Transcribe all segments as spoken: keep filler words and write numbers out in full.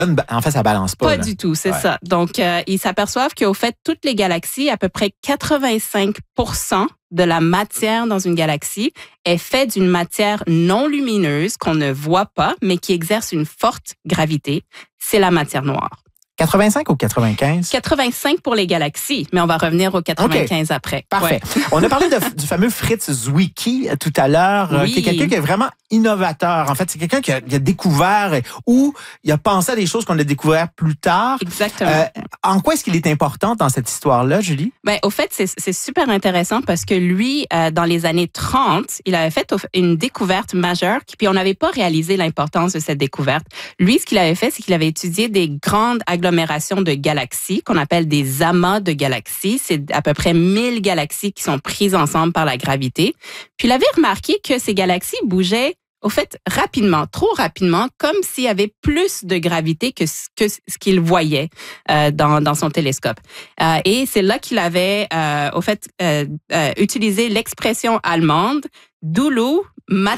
En fait, ça balance pas. Pas là. du tout, c'est Ouais. ça. Donc, euh, ils s'aperçoivent qu'au fait, toutes les galaxies, à peu près quatre-vingt-cinq pour cent de la matière dans une galaxie est faite d'une matière non lumineuse qu'on ne voit pas, mais qui exerce une forte gravité. C'est la matière noire. quatre-vingt-cinq ou quatre-vingt-quinze? quatre-vingt-cinq pour les galaxies, mais on va revenir aux quatre-vingt-quinze okay. après. Parfait. Ouais. On a parlé de, du fameux Fritz Zwicky tout à l'heure, oui. euh, qui est quelqu'un qui est vraiment innovateur. En fait, c'est quelqu'un qui a, qui a découvert ou il a pensé à des choses qu'on a découvert plus tard. Exactement. Euh, en quoi est-ce qu'il est important dans cette histoire-là, Julie? Ben, au fait, c'est, c'est super intéressant parce que lui, euh, dans les années trente, il avait fait une découverte majeure, puis on n'avait pas réalisé l'importance de cette découverte. Lui, ce qu'il avait fait, c'est qu'il avait étudié des grandes agglomérations de galaxies qu'on appelle des amas de galaxies. C'est à peu près mille galaxies qui sont prises ensemble par la gravité. Puis il avait remarqué que ces galaxies bougeaient au fait, rapidement, trop rapidement, comme s'il y avait plus de gravité que ce, que ce qu'il voyait euh, dans, dans son télescope. Euh, et c'est là qu'il avait, euh, au fait, euh, euh, utilisé l'expression allemande « Dulu Materie »,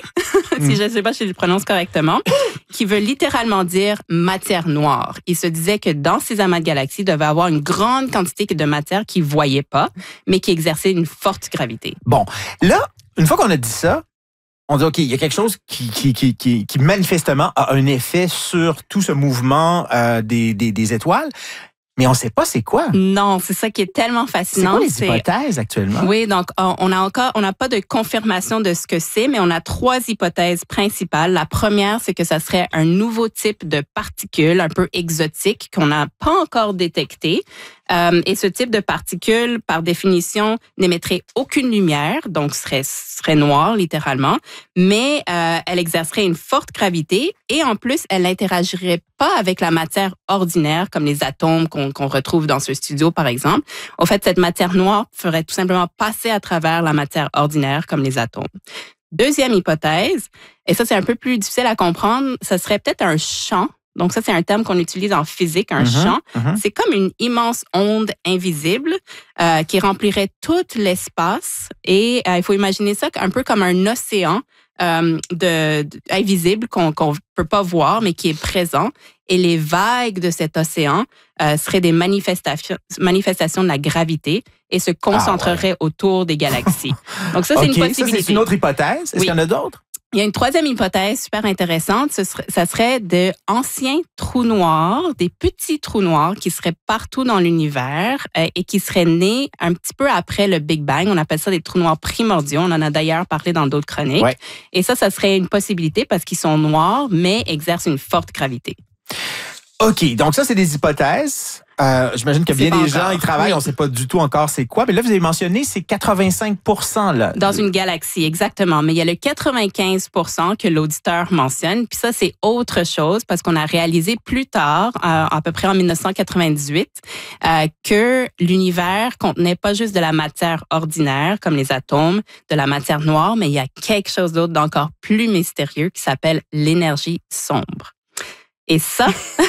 si je ne sais pas si je le prononce correctement, qui veut littéralement dire « matière noire ». Il se disait que dans ces amas de galaxies, il devait avoir une grande quantité de matière qu'il ne voyait pas, mais qui exerçait une forte gravité. Bon, là, une fois qu'on a dit ça, on dit, OK, il y a quelque chose qui, qui, qui, qui, qui manifestement a un effet sur tout ce mouvement euh, des, des, des étoiles, mais on ne sait pas c'est quoi. Non, c'est ça qui est tellement fascinant. C'est quoi les hypothèses c'est... actuellement? Oui, donc on a encore, on n'a pas de confirmation de ce que c'est, mais on a trois hypothèses principales. La première, c'est que ça serait un nouveau type de particules un peu exotique qu'on n'a pas encore détecté. Euh, et ce type de particules, par définition, n'émettrait aucune lumière, donc serait serait noire littéralement, mais euh, elle exercerait une forte gravité et en plus, elle n'interagirait pas avec la matière ordinaire, comme les atomes qu'on, qu'on retrouve dans ce studio, par exemple. Au fait, cette matière noire ferait tout simplement passer à travers la matière ordinaire, comme les atomes. Deuxième hypothèse, et ça c'est un peu plus difficile à comprendre, ça serait peut-être un champ. Donc ça, c'est un terme qu'on utilise en physique, un mm-hmm, champ. Mm-hmm. C'est comme une immense onde invisible euh, qui remplirait tout l'espace. Et euh, il faut imaginer ça un peu comme un océan euh, de, de, invisible qu'on qu'on peut pas voir, mais qui est présent. Et les vagues de cet océan euh, seraient des manifestations, manifestations de la gravité et se concentreraient ah, ouais. autour des galaxies. Donc ça, c'est okay, une possibilité. Ça, c'est une autre hypothèse. Est-ce oui. qu'il y en a d'autres? Il y a une troisième hypothèse super intéressante, ce serait, ça serait de anciens trous noirs, des petits trous noirs qui seraient partout dans l'univers euh, et qui seraient nés un petit peu après le Big Bang. On appelle ça des trous noirs primordiaux. On en a d'ailleurs parlé dans d'autres chroniques. Ouais. Et ça, ça serait une possibilité parce qu'ils sont noirs, mais exercent une forte gravité. OK, donc ça, c'est des hypothèses. Euh, j'imagine que bien des gens, ils travaillent, oui. on ne sait pas du tout encore c'est quoi. Mais là, vous avez mentionné, c'est quatre-vingt-cinq pour cent. Là. Dans une galaxie, exactement. Mais il y a le quatre-vingt-quinze pour cent que l'auditeur mentionne. Puis ça, c'est autre chose parce qu'on a réalisé plus tard, euh, à peu près en dix-neuf cent quatre-vingt-dix-huit, euh, que l'univers contenait pas juste de la matière ordinaire, comme les atomes, de la matière noire, mais il y a quelque chose d'autre d'encore plus mystérieux qui s'appelle l'énergie sombre. Et ça,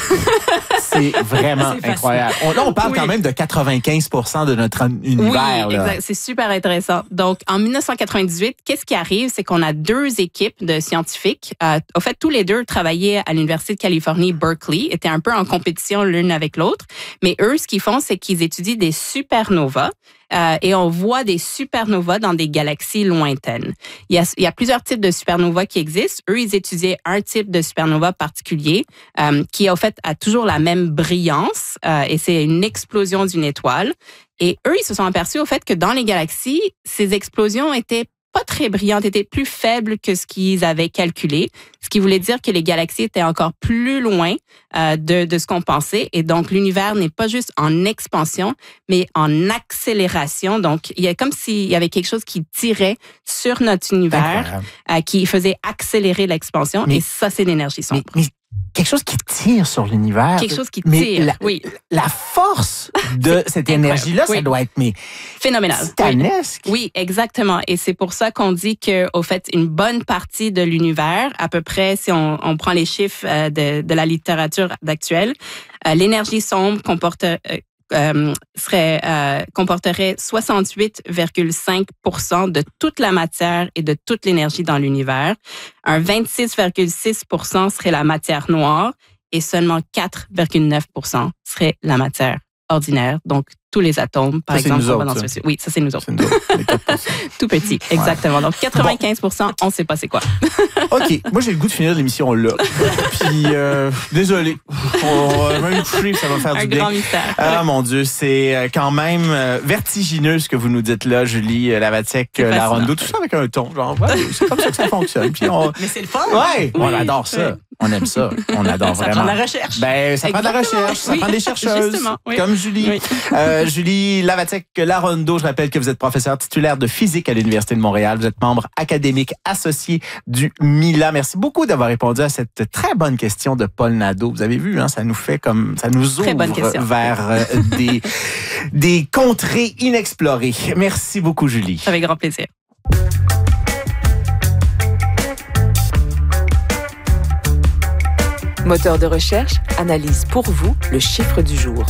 c'est vraiment c'est incroyable. On, là, on parle oui. quand même de quatre-vingt-quinze pour cent de notre univers. Oui, là. exact. C'est super intéressant. Donc, en dix-neuf cent quatre-vingt-dix-huit, qu'est-ce qui arrive? C'est qu'on a deux équipes de scientifiques. Euh, au fait, tous les deux travaillaient à l'Université de Californie, Berkeley, étaient un peu en compétition l'une avec l'autre. Mais eux, ce qu'ils font, c'est qu'ils étudient des supernovas. Euh, et on voit des supernovas dans des galaxies lointaines. Il y a, il y a plusieurs types de supernovas qui existent. Eux, ils étudiaient un type de supernova particulier euh, qui, en fait, a toujours la même brillance euh, et c'est une explosion d'une étoile. Et eux, ils se sont aperçus au fait que dans les galaxies, ces explosions étaient pas très brillantes, étaient plus faibles que ce qu'ils avaient calculé, ce qui voulait dire que les galaxies étaient encore plus loin euh, de, de ce qu'on pensait. Et donc, l'univers n'est pas juste en expansion, mais en accélération. Donc, il y a comme s'il y avait quelque chose qui tirait sur notre univers, euh, qui faisait accélérer l'expansion. Mais, et ça, c'est l'énergie sombre. Mais, mais quelque chose qui tire sur l'univers. Quelque chose qui mais tire, la, oui. La force de cette énergie-là, oui. ça doit être mais phénoménal. Titanesque. Oui. oui, exactement. Et c'est pour ça qu'on dit que, au fait, une bonne partie de l'univers, à peu près, si on, on prend les chiffres euh, de, de la littérature actuelle, euh, l'énergie sombre comporte euh, Euh, serait, euh, comporterait soixante-huit virgule cinq pour cent de toute la matière et de toute l'énergie dans l'univers. Un vingt-six virgule six pour cent serait la matière noire et seulement quatre virgule neuf pour cent serait la matière ordinaire. Donc, tous les atomes, par ça, exemple. C'est nous on va autres, dans ça. ce... Oui, ça, c'est nous autres. C'est nous autres, les quatre pour cent. Tout petit, exactement. Ouais. Donc, quatre-vingt-quinze pour cent, bon. On ne sait pas c'est quoi. OK. Moi, j'ai le goût de finir l'émission là. Puis, euh, désolé. On va même coucher, ça va faire Un du bien. grand mystère. Ah, mon Dieu, c'est quand même vertigineux ce que vous nous dites là, Julie Lavatiec-Larando. Tout ça avec un ton. Genre, ouais, c'est comme ça que ça fonctionne. Puis on... Mais c'est le fun. Ouais, on Oui, adore ça. oui. On aime ça. On adore Ça vraiment. prend de la recherche. Ben, ça prend de la Exactement. recherche, ça Oui, prend des chercheuses, justement, oui. comme Julie. Oui. Euh, Julie Lavatiec-Larando, je rappelle que vous êtes professeure titulaire de physique à l'Université de Montréal. Vous êtes membre académique associé du MILA. Merci beaucoup d'avoir répondu à cette très bonne question de Paul Nadeau. Vous avez vu, hein, ça nous fait comme, ça nous Très bonne ouvre question. vers euh, des, des contrées inexplorées. Merci beaucoup, Julie. Avec grand plaisir. Moteur de recherche analyse pour vous le chiffre du jour.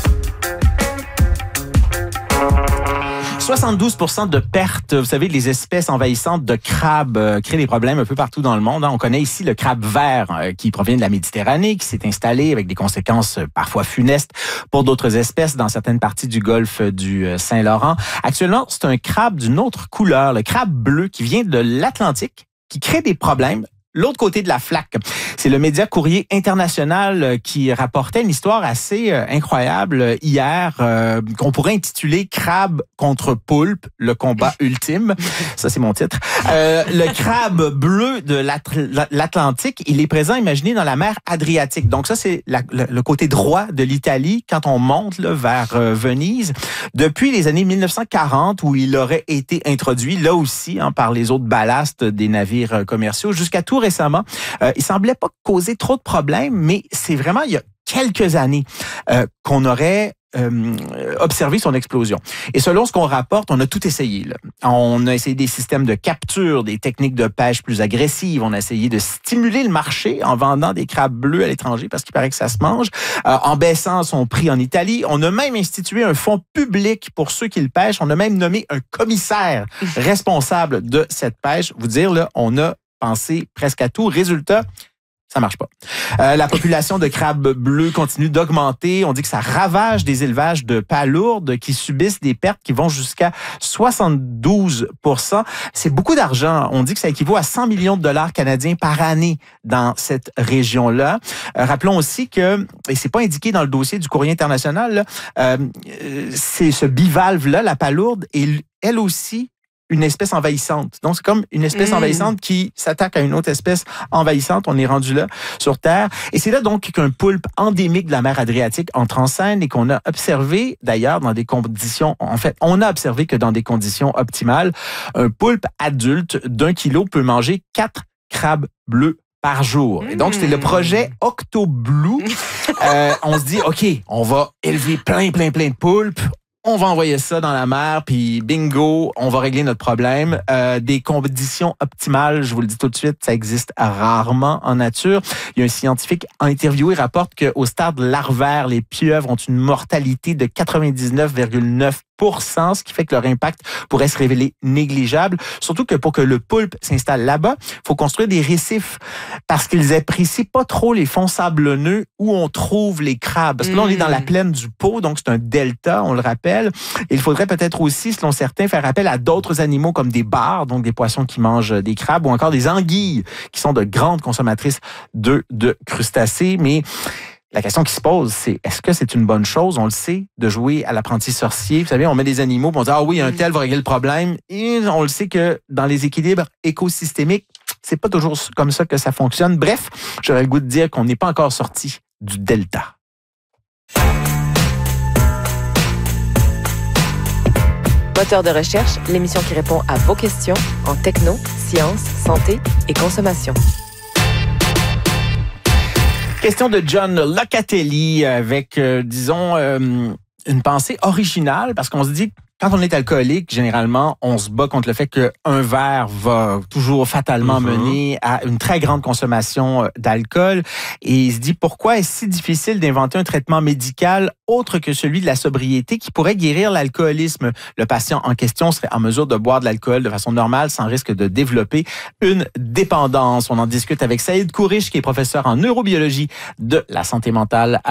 soixante-douze pour cent de pertes, vous savez, les espèces envahissantes de crabes euh, créent des problèmes un peu partout dans le monde. Hein. On connaît ici le crabe vert euh, qui provient de la Méditerranée, qui s'est installé avec des conséquences euh, parfois funestes pour d'autres espèces dans certaines parties du golfe du euh, Saint-Laurent. Actuellement, c'est un crabe d'une autre couleur, le crabe bleu qui vient de l'Atlantique, qui crée des problèmes. L'autre côté de la flaque, c'est le média Courrier International qui rapportait une histoire assez euh, incroyable hier euh, qu'on pourrait intituler « Crabe contre poulpe, le combat ultime ». Ça, c'est mon titre. Euh, le crabe bleu de l'Atlantique, il est présent, imaginez, dans la mer Adriatique. Donc ça, c'est la, le, le côté droit de l'Italie quand on monte là, vers euh, Venise. Depuis les années mille neuf cent quarante, où il aurait été introduit, là aussi, hein, par les autres ballasts des navires euh, commerciaux, jusqu'à tout récemment. Euh, il semblait pas causer trop de problèmes, mais c'est vraiment il y a quelques années euh, qu'on aurait euh, observé son explosion. Et selon ce qu'on rapporte, on a tout essayé. Là. On a essayé des systèmes de capture, des techniques de pêche plus agressives. On a essayé de stimuler le marché en vendant des crabes bleus à l'étranger parce qu'il paraît que ça se mange, euh, en baissant son prix en Italie. On a même institué un fonds public pour ceux qui le pêchent. On a même nommé un commissaire responsable de cette pêche. Vous dire, là, on a pensé presque à tout. Résultat, ça marche pas. Euh, la population de crabes bleus continue d'augmenter. On dit que ça ravage des élevages de palourdes qui subissent des pertes qui vont jusqu'à soixante-douze pour cent. C'est beaucoup d'argent. On dit que ça équivaut à cent millions de dollars canadiens par année dans cette région-là. Euh, rappelons aussi que, et c'est pas indiqué dans le dossier du Courrier international, là, euh, c'est ce bivalve-là, la palourde, est elle aussi une espèce envahissante. Donc, c'est comme une espèce mmh. envahissante qui s'attaque à une autre espèce envahissante. On est rendu là, sur Terre. Et c'est là donc qu'un poulpe endémique de la mer Adriatique entre en scène et qu'on a observé, d'ailleurs, dans des conditions... En fait, on a observé que dans des conditions optimales, un poulpe adulte d'un kilo peut manger quatre crabes bleus par jour. Et donc, c'était le projet OctoBlue. euh, on se dit, OK, on va élever plein, plein, plein de poulpes. On va envoyer ça dans la mer, puis bingo, on va régler notre problème. Euh, des conditions optimales, je vous le dis tout de suite, ça existe rarement en nature. Il y a un scientifique interviewé rapporte qu'au stade larvaire, les pieuvres ont une mortalité de quatre-vingt-dix-neuf virgule neuf pour cent, ce qui fait que leur impact pourrait se révéler négligeable. Surtout que pour que le poulpe s'installe là-bas, il faut construire des récifs parce qu'ils apprécient pas trop les fonds sablonneux où on trouve les crabes. Parce que là, on est dans la plaine du Pô, donc c'est un delta, on le rappelle. Et il faudrait peut-être aussi, selon certains, faire appel à d'autres animaux comme des bars, donc des poissons qui mangent des crabes, ou encore des anguilles, qui sont de grandes consommatrices d'œufs de crustacés. Mais la question qui se pose, c'est est-ce que c'est une bonne chose, on le sait, de jouer à l'apprenti sorcier? Vous savez, on met des animaux, puis on dit « Ah oui, un tel va régler le problème. » Et on le sait que dans les équilibres écosystémiques, c'est pas toujours comme ça que ça fonctionne. Bref, j'aurais le goût de dire qu'on n'est pas encore sorti du delta. Moteur de recherche, l'émission qui répond à vos questions en techno, sciences, santé et consommation. Question de John Locatelli avec, euh, disons, euh, une pensée originale, parce qu'on se dit, quand on est alcoolique, généralement, on se bat contre le fait qu'un verre va toujours fatalement mm-hmm. mener à une très grande consommation d'alcool. Et il se dit, pourquoi est-ce si difficile d'inventer un traitement médical autre que celui de la sobriété qui pourrait guérir l'alcoolisme? Le patient en question serait en mesure de boire de l'alcool de façon normale sans risque de développer une dépendance. On en discute avec Saïd Kourish, qui est professeur en neurobiologie de la santé mentale